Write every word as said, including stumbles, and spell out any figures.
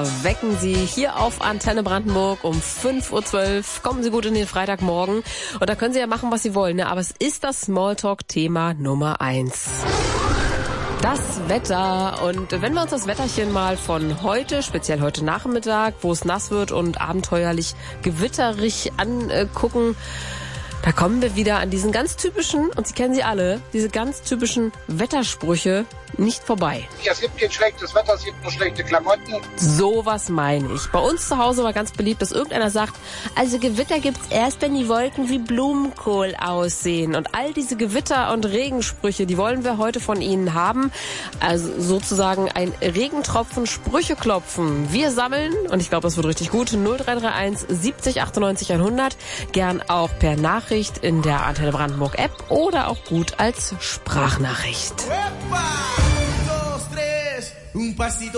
wecken Sie hier auf Antenne Brandenburg um fünf Uhr zwölf. Kommen Sie gut in den Freitagmorgen. Und da können Sie ja machen, was Sie wollen, ne? Aber es ist das Smalltalk-Thema Nummer eins. Das Wetter. Und wenn wir uns das Wetterchen mal von heute, speziell heute Nachmittag, wo es nass wird und abenteuerlich gewitterig angucken, da kommen wir wieder an diesen ganz typischen, und Sie kennen sie alle, diese ganz typischen Wettersprüche nicht vorbei. Es gibt kein schlechtes Wetter, es gibt nur schlechte Klamotten. Sowas meine ich. Bei uns zu Hause war ganz beliebt, dass irgendeiner sagt, also Gewitter gibt's erst, wenn die Wolken wie Blumenkohl aussehen. Und all diese Gewitter- und Regensprüche, die wollen wir heute von Ihnen haben. Also sozusagen ein Regentropfen, Sprüche klopfen. Wir sammeln, und ich glaube, das wird richtig gut, null drei drei eins siebzig achtundneunzig hundert. Gern auch per Nachricht in der Antenne Brandenburg App oder auch gut als Sprachnachricht.